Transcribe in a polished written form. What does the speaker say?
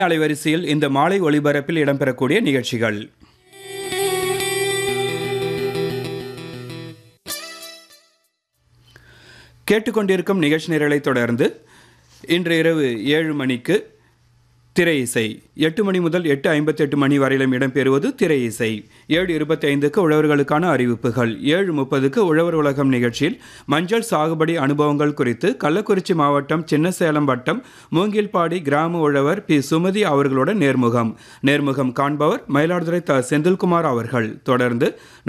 அலைவரிசையில் இந்த மாலை ஒளிபரப்பில் இடம்பெறக்கூடிய நிகழ்ச்சிகள். கேட்டுக்கொண்டிருக்கும் நிகழ்ச்சி நிரலை தொடர்ந்து இன்று இரவு 7 மணிக்கு திரை இசை, 8 மணி முதல் 8:58 மணி வரையிலும் இடம்பெறுவது திரை இசை. 7:25க்கு உழவர்களுக்கான அறிவிப்புகள். 7:30க்கு உழவர் உலகம் நிகழ்ச்சியில் மஞ்சள் சாகுபடி அனுபவங்கள் குறித்து கள்ளக்குறிச்சி மாவட்டம் சின்னசேலம் வட்டம் மூங்கில்பாடி கிராம உழவர் பி. சுமதி அவர்களுடன் நேர்முகம் காண்பவர் மயிலாடுதுறை செந்தில்குமார் அவர்கள். தொடர்ந்து